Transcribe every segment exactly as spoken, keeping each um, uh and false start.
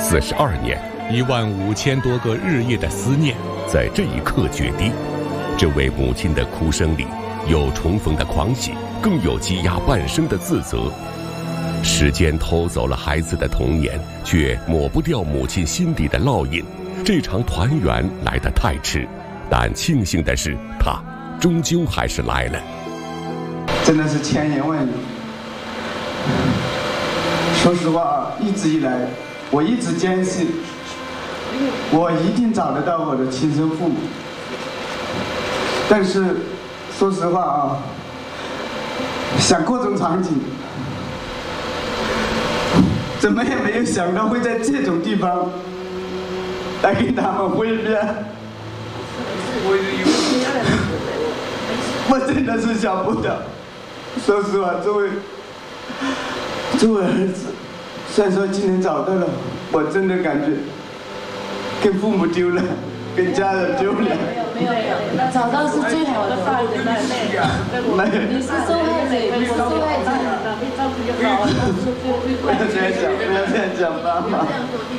四十二年， 一万五千多个日夜的思念， 在这一刻决堤。这位母亲的哭声里，有重逢的狂喜，更有积压半生的自责。时间偷走了孩子的童年，却抹不掉母亲心底的烙印。这场团圆来得太迟，但庆幸的是，他终究还是来了。 真的是千言万语。说实话，一直以来，我一直坚信，我一定找得到我的亲生父母。但是，说实话啊，想各种场景，怎么也没有想到会在这种地方来跟他们会面。我真的是想不到。说实话，作为作为儿子，虽然说今天找到了，我真的感觉跟父母丢了，跟家人丢了。 没有没有，找到是最好的。 没有， 你是受害者，你是受害者。 不要这样讲，不要这样讲，妈妈。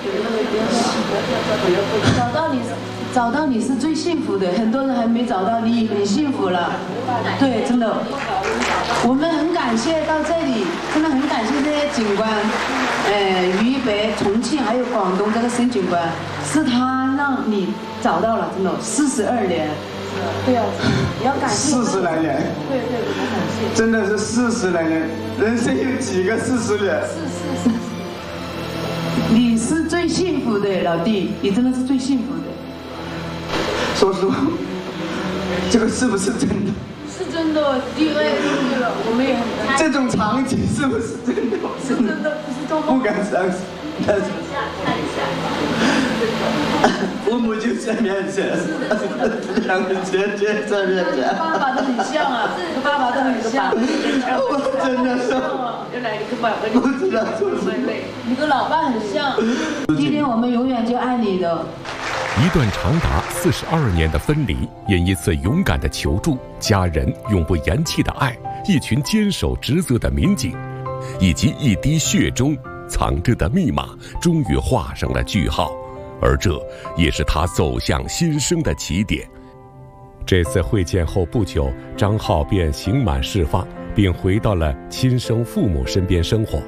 找到你，找到你是最幸福的。很多人还没找到你，你幸福了。对，真的。我们很感谢到这里，真的很感谢这些警官，呃，渝北、重庆还有广东这个孙警官，是他让你找到了，真的四十二年。对啊，你要感谢。 四十来年。 对对，我们感谢。 真的是四十来年，人生有几个四十年？ 是是是。你是最幸福的，老弟，你真的是最幸福的。 说实话，这个是不是真的？ 是真的，第二对了，我们也很担心。 这种场景是不是真的？ 是真的，不是做梦。 不敢相信。看一下，看一下。父母就在面前，两个姐姐在面前。 爸爸都很像啊，跟爸爸都很像。 我真的是， 又来一个爸爸， 不知道说什么。 你跟老爸很像。今天我们永远就爱你的。 一段长达四十二年的分离，因一次勇敢的求助，家人永不言弃的爱，一群坚守职责的民警，以及一滴血中藏着的密码，终于画上了句号。而这也是他走向新生的起点。这次会见后不久，张浩便刑满释放，并回到了亲生父母身边生活。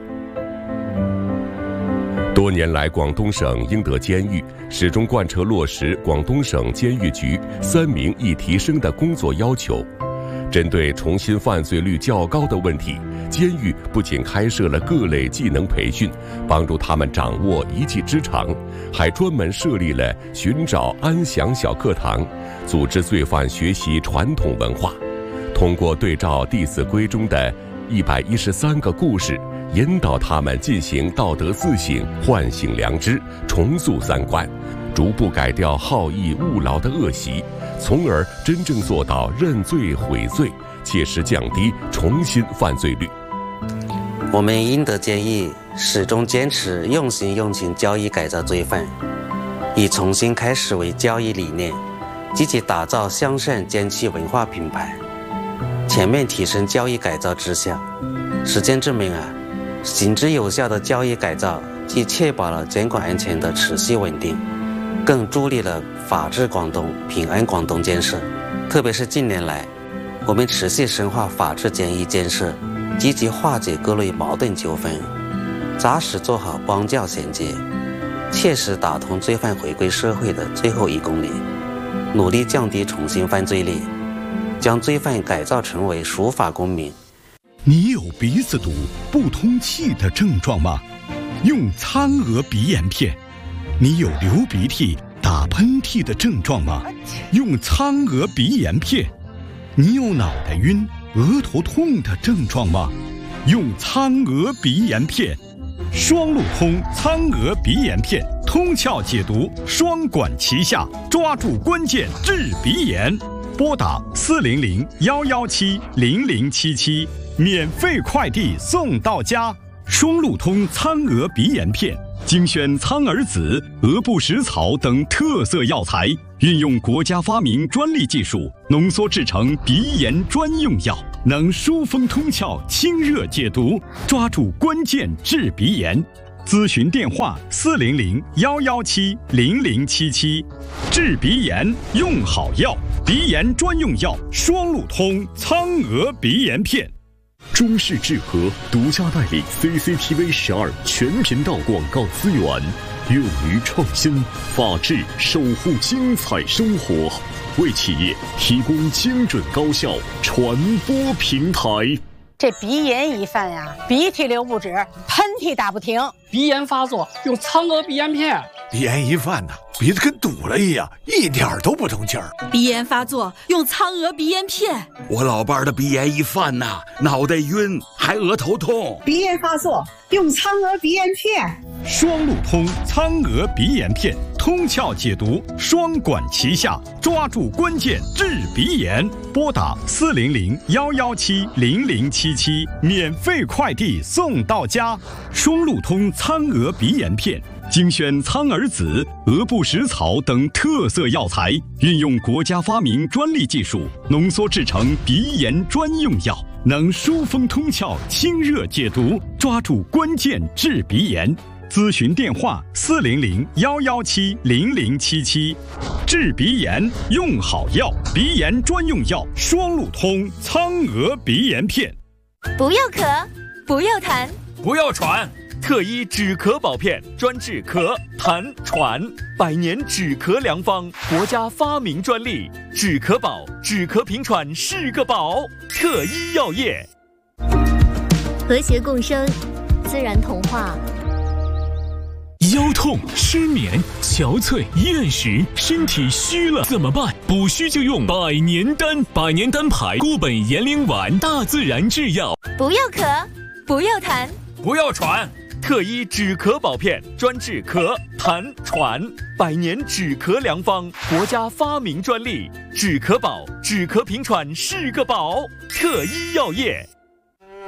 多年来，广东省英德监狱始终贯彻落实广东省监狱局三名一提升的工作要求。针对重新犯罪率较高的问题，监狱不仅开设了各类技能培训，帮助他们掌握一技之长，还专门设立了寻找安详小课堂，组织罪犯学习传统文化。通过对照《弟子规》中的一百一十三个故事，引导他们进行道德自省，唤醒良知，重塑三观，逐步改掉好逸恶劳的恶习，从而真正做到认罪悔罪，切实降低重新犯罪率。 我们英德监狱始终坚持用心用情教育改造罪犯，以重新开始为教育理念，积极打造向善监区文化品牌，全面提升教育改造质效。实践证明啊，行之有效的教育改造既确保了监管安全的持续稳定，更助力了法治广东、平安广东建设。特别是近年来，我们持续深化法治监狱建设，积极化解各类矛盾纠纷，扎实做好帮教衔接，切实打通罪犯回归社会的最后一公里，努力降低重新犯罪率，将罪犯改造成为守法公民。 你有鼻子堵、不通气的症状吗？用苍娥鼻炎片。你有流鼻涕、打喷嚏的症状吗？用苍娥鼻炎片。你有脑袋晕、额头痛的症状吗？用苍娥鼻炎片。双路通苍娥鼻炎片，通窍解毒，双管齐下，抓住关键治鼻炎。拨打四零零幺幺七零零七七，免费快递送到家。双路通苍娥鼻炎片，精选苍耳子、鹅不食草等特色药材，运用国家发明专利技术，浓缩制成鼻炎专用药，能疏风通窍、清热解毒，抓住关键治鼻炎。 咨询电话四零零幺幺七零零七七。治鼻炎用好药，鼻炎专用药双鹿通苍鹅鼻炎片。 中视智和独家代理 C C T V 十二全频道广告资源，勇于创新，法治守护精彩生活，为企业提供精准高效传播平台。 这鼻炎一犯呀，鼻涕流不止，喷嚏打不停。 鼻炎发作用苍鹅鼻炎片。 鼻炎一犯呢，鼻子跟堵了一样，一点都不通气儿。 鼻炎发作用苍鹅鼻炎片。 我老伴儿的鼻炎一犯呐，脑袋晕，还额头痛。 鼻炎发作用苍鹅鼻炎片。 双鹿通苍鹅鼻炎片，通窍解毒，双管齐下，抓住关键治鼻炎。拨打四零零幺幺七零零七七，免费快递送到家。双鹿通苍鹅鼻炎片。精选苍耳子、鹅不食草等特色药材，运用国家发明专利技术，浓缩制成鼻炎专用药，能疏风通窍、清热解毒，抓住关键治鼻炎。咨询电话四零零幺幺七零零七七。治鼻炎用好药，鼻炎专用药双鹿通苍鹅鼻炎片。 不要咳，不要痰， 不要喘。特医止咳宝片，专治咳、痰、喘，百年止咳良方，国家发明专利。止咳宝，止咳平喘是个宝。特医药业， 和谐共生，自然童话。 腰痛、失眠、憔悴、厌食，身体虚了怎么办？补虚就用百年丹，百年丹牌固本延龄丸，大自然制药。 不要咳，不要痰， 不要喘。特医止咳宝片，专治咳、痰、喘，百年止咳良方，国家发明专利。止咳宝，止咳平喘是个宝。特医药业。